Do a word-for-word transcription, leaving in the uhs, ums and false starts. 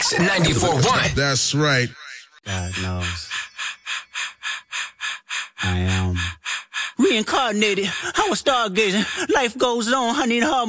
Mix ninety-four point one. That's right. God knows. I am reincarnated. I was stargazing. Life goes on. I need hard